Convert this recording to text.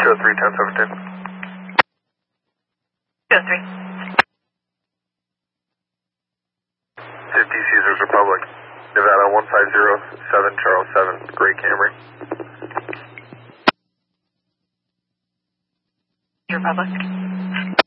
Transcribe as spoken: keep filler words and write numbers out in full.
two oh three, ten seventeen. two oh three. fifty Caesars Republic. Nevada one five zero seven Charles seven, Gray Camry. Republic.